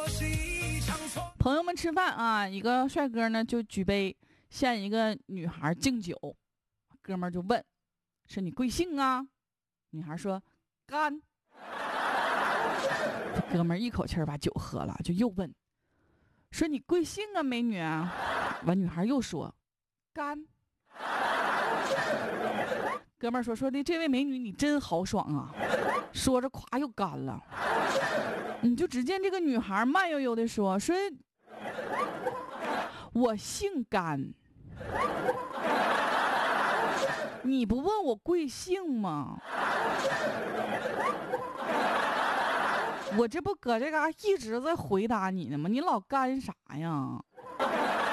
朋友们吃饭啊，一个帅哥呢就举杯向一个女孩敬酒，哥们儿就问：“是你贵姓啊？”女孩说：“干。”这哥们儿一口气把酒喝了，就又问：“说你贵姓啊，美女？”完，女孩又说：“干。”哥们儿说的这位美女你真豪爽啊，说着咵又干了。你就只见这个女孩慢悠悠的说：“我姓甘，你不问我贵姓吗？我这不搁这嘎一直在回答你呢吗？你老干啥呀？”